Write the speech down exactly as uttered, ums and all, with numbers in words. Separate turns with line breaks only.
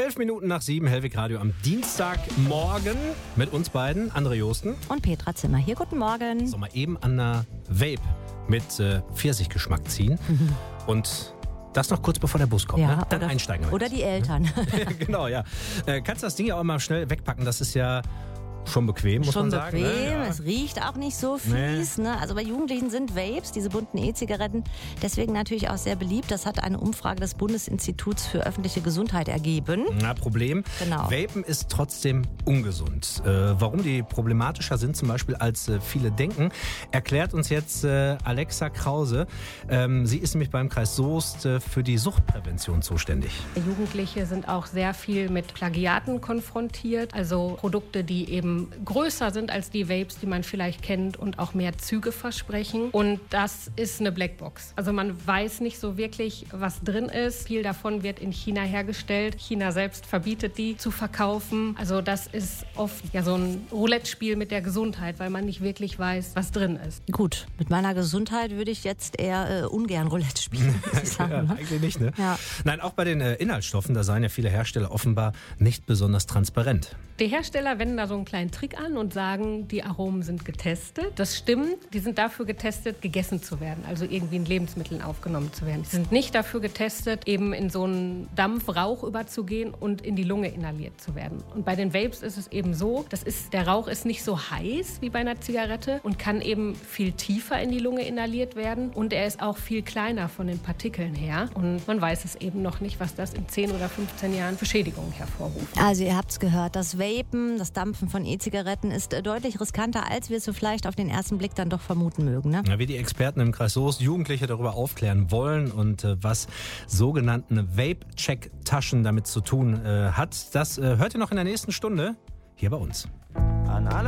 Zwölf Minuten nach sieben, Hellwig Radio am Dienstagmorgen mit uns beiden, André Josten
und Petra Zimmer hier. Guten Morgen.
So, mal eben an einer Vape mit äh, Pfirsichgeschmack ziehen mhm. und das noch kurz bevor der Bus kommt,
ja,
ne? Dann
oder,
einsteigen wir.
Oder die Eltern.
Genau, ja. Äh, kannst das Ding ja auch mal schnell wegpacken, das ist ja schon bequem, muss
Schon
man sagen.
bequem,
ne? Ja.
Es riecht auch nicht so fies. Nee. Ne? Also bei Jugendlichen sind Vapes, diese bunten E-Zigaretten, deswegen natürlich auch sehr beliebt. Das hat eine Umfrage des Bundesinstituts für öffentliche Gesundheit ergeben.
Na, Problem,
genau.
Vapen ist trotzdem ungesund. Äh, warum die problematischer sind zum Beispiel als äh, viele denken, erklärt uns jetzt äh, Alexa Krause. Ähm, sie ist nämlich beim Kreis Soest äh, für die Suchtprävention zuständig.
Jugendliche sind auch sehr viel mit Plagiaten konfrontiert, also Produkte, die eben größer sind als die Vapes, die man vielleicht kennt und auch mehr Züge versprechen. Und das ist eine Blackbox. Also man weiß nicht so wirklich, was drin ist. Viel davon wird in China hergestellt. China selbst verbietet die zu verkaufen. Also das ist oft ja so ein Roulette-Spiel mit der Gesundheit, weil man nicht wirklich weiß, was drin ist.
Gut, mit meiner Gesundheit würde ich jetzt eher äh, ungern Roulette spielen, muss ich sagen.
Ja,
ne?
eigentlich nicht, ne?
Ja.
Nein, auch bei den äh, Inhaltsstoffen, da seien ja viele Hersteller offenbar nicht besonders transparent.
Die Hersteller wenden da so einen kleinen Trick an und sagen, die Aromen sind getestet. Das stimmt, die sind dafür getestet, gegessen zu werden, also irgendwie in Lebensmitteln aufgenommen zu werden. Die sind nicht dafür getestet, eben in so einen Dampf-Rauch überzugehen und in die Lunge inhaliert zu werden. Und bei den Vapes ist es eben so, das ist, der Rauch ist nicht so heiß wie bei einer Zigarette und kann eben viel tiefer in die Lunge inhaliert werden. Und er ist auch viel kleiner von den Partikeln her. Und man weiß es eben noch nicht, was das in zehn oder fünfzehn Jahren für Schädigungen hervorruft.
Also ihr habt es gehört, das Vapen, das Dampfen von E-Zigaretten ist deutlich riskanter, als wir es so vielleicht auf den ersten Blick dann doch vermuten mögen. Ne?
Ja, wie die Experten im Kreis Soest Jugendliche darüber aufklären wollen und äh, was sogenannte Vape-Check-Taschen damit zu tun äh, hat, das äh, hört ihr noch in der nächsten Stunde hier bei uns.
An alle